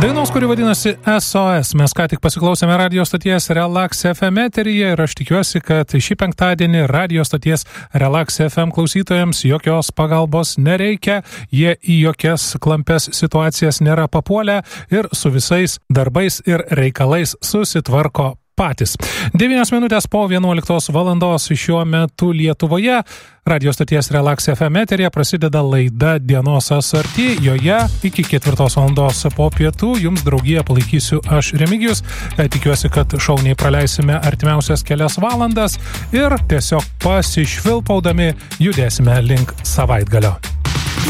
Dainos, kuri vadinasi SOS. Mes ką tik pasiklausėme radio stoties Relax FM eteryje ir aš tikiuosi, kad šį penktadienį radio stoties Relax FM klausytojams jokios pagalbos nereikia, jie į jokias klampes situacijas nėra papuolę ir su visais darbais ir reikalais susitvarko patys. 9 minutės po 11 valandos šiuo metu Lietuvoje radio stoties Relax FM eteryje prasideda laida Dienos asarti. Joje iki 4 valandos po pietų jums draugiją palaikysiu aš Remigijus. Tikiuosi, kad šauniai praleisime artimiausias kelias valandas ir tiesiog pasišvilpaudami judėsime link savaitgalio.